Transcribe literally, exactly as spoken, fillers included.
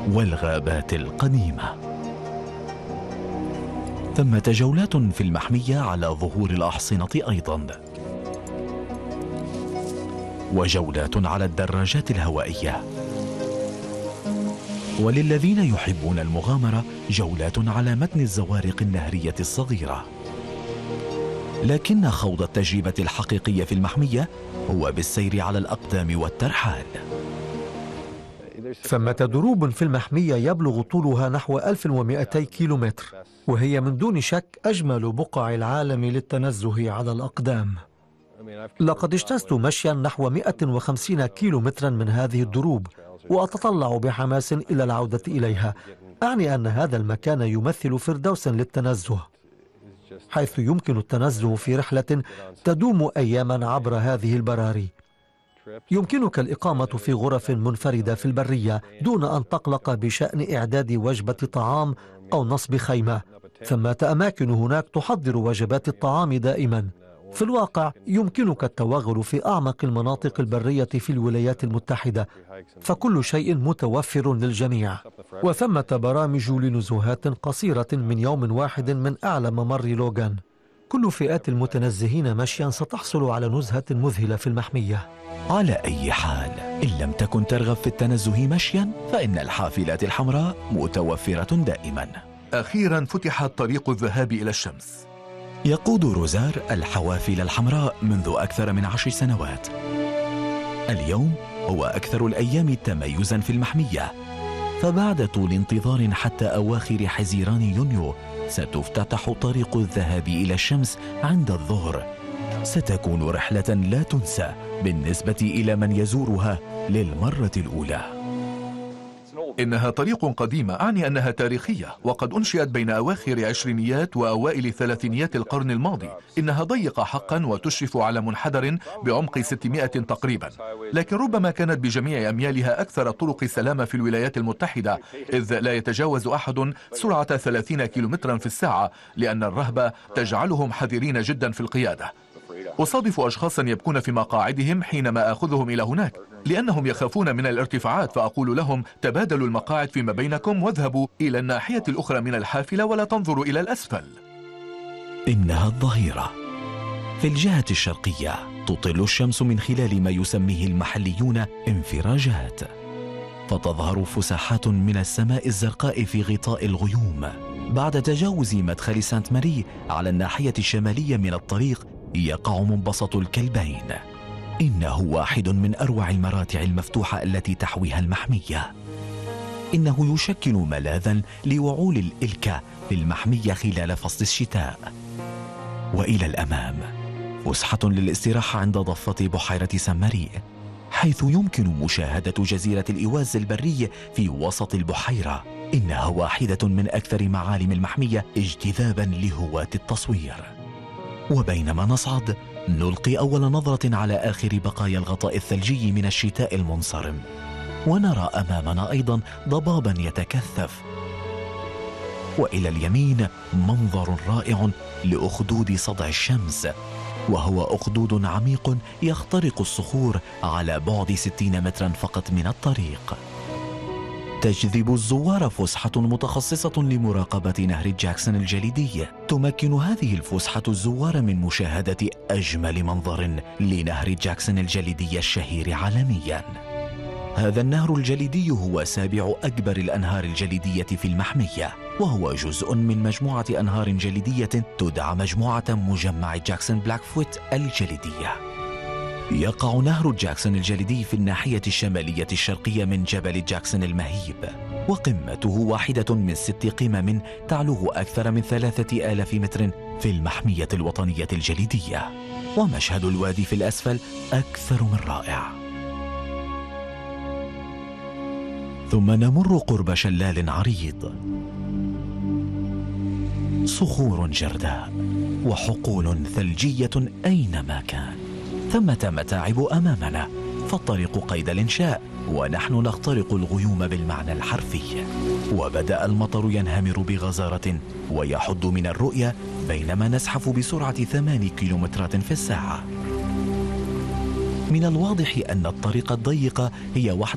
والغابات القديمة. ثمة جولات في المحمية على ظهور الأحصنة أيضا، وجولات على الدراجات الهوائية، وللذين يحبون المغامرة جولات على متن الزوارق النهرية الصغيرة. لكن خوض التجربة الحقيقية في المحمية هو بالسير على الأقدام والترحال. ثمة دروب في المحمية يبلغ طولها نحو ألف ومئتي كيلومتر، وهي من دون شك أجمل بقع العالم للتنزه على الأقدام. لقد اجتزت مشيا نحو مئة وخمسين كيلومترا من هذه الدروب، وأتطلع بحماس إلى العودة إليها. أعني أن هذا المكان يمثل فردوسا للتنزه، حيث يمكن التنزه في رحلة تدوم أياما عبر هذه البراري. يمكنك الإقامة في غرف منفردة في البرية دون أن تقلق بشأن إعداد وجبة طعام أو نصب خيمة. ثمة أماكن هناك تحضر وجبات الطعام دائما. في الواقع يمكنك التوغل في أعمق المناطق البرية في الولايات المتحدة، فكل شيء متوفر للجميع. وثمة برامج لنزهات قصيرة من يوم واحد من أعلى ممر لوغان. كل فئات المتنزهين مشيا ستحصل على نزهة مذهلة في المحمية. على أي حال، إن لم تكن ترغب في التنزه مشيا فإن الحافلات الحمراء متوفرة دائما. أخيرا فتح طريق الذهاب إلى الشمس. يقود روزار الحوافل الحمراء منذ أكثر من عشر سنوات. اليوم هو أكثر الأيام تميزا في المحمية، فبعد طول انتظار حتى أواخر حزيران يونيو ستفتتح طريق الذهاب إلى الشمس عند الظهر. ستكون رحلة لا تنسى بالنسبة إلى من يزورها للمرة الأولى. إنها طريق قديمة، أعني أنها تاريخية، وقد أنشئت بين أواخر عشرينيات وأوائل ثلاثينيات القرن الماضي. إنها ضيقة حقا وتشرف على منحدر بعمق ستمائة تقريبا، لكن ربما كانت بجميع أميالها أكثر طرق سلامة في الولايات المتحدة، إذ لا يتجاوز أحد سرعة ثلاثين كيلومترا في الساعة، لأن الرهبة تجعلهم حذرين جدا في القيادة. أصادف أشخاصا يبكون في مقاعدهم حينما آخذهم إلى هناك، لأنهم يخافون من الارتفاعات، فأقول لهم تبادلوا المقاعد فيما بينكم واذهبوا إلى الناحية الأخرى من الحافلة ولا تنظروا إلى الأسفل. إنها الظهيرة. في الجهة الشرقية تطل الشمس من خلال ما يسميه المحليون انفراجات، فتظهر فساحات من السماء الزرقاء في غطاء الغيوم. بعد تجاوز مدخل سانت ماري على الناحية الشمالية من الطريق يقع منبسط الكلبين. إنه واحد من أروع المراتع المفتوحة التي تحويها المحمية. إنه يشكل ملاذا لوعول الإلكة في المحمية خلال فصل الشتاء. وإلى الأمام فسحة للاستراحة عند ضفة بحيرة سان ماري، حيث يمكن مشاهدة جزيرة الإيواز البري في وسط البحيرة. إنها واحدة من أكثر معالم المحمية اجتذابا لهواة التصوير. وبينما نصعد نلقي أول نظرة على آخر بقايا الغطاء الثلجي من الشتاء المنصرم، ونرى أمامنا أيضا ضبابا يتكثف. وإلى اليمين منظر رائع لأخدود صدع الشمس، وهو أخدود عميق يخترق الصخور على بعد ستين مترا فقط من الطريق. تجذب الزوار فسحة متخصصة لمراقبة نهر جاكسون الجليدي. تمكن هذه الفسحة الزوار من مشاهدة أجمل منظر لنهر جاكسون الجليدي الشهير عالميا. هذا النهر الجليدي هو سابع أكبر الأنهار الجليدية في المحمية، وهو جزء من مجموعة أنهار جليدية تدعى مجموعة مجمع جاكسون بلاكفوت الجليدية. يقع نهر جاكسون الجليدي في الناحية الشمالية الشرقية من جبل جاكسون المهيب، وقمته واحدة من ست قمم تعلوه أكثر من ثلاثة آلاف متر في المحمية الوطنية الجليدية. ومشهد الوادي في الأسفل أكثر من رائع. ثم نمر قرب شلال عريض، صخور جرداء وحقول ثلجية أينما كان. ثمة متاعب أمامنا، فالطريق قيد الإنشاء ونحن نخترق الغيوم بالمعنى الحرفي. وبدأ المطر ينهمر بغزارة ويحد من الرؤية بينما نزحف بسرعة ثماني كيلومترات في الساعة. من الواضح أن الطريق الضيقة هي واحدة